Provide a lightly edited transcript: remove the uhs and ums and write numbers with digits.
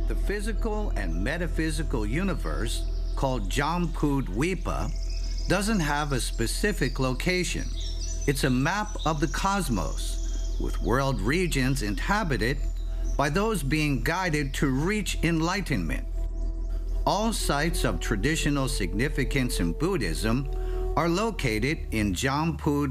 The physical and metaphysical universe, called Jangpudvipa, doesn't have a specific location. It's a map of the cosmos, with world regions inhabited by those being guided to reach enlightenment. All sites of traditional significance in Buddhism are located in Jangpud